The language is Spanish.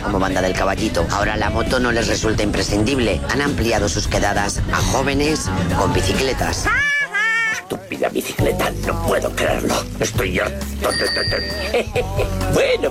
como Banda del Caballito. Ahora la moto no les resulta imprescindible. Han ampliado sus quedadas a jóvenes con bicicletas. Estúpida bicicleta, no puedo creerlo. Estoy harto. Bueno.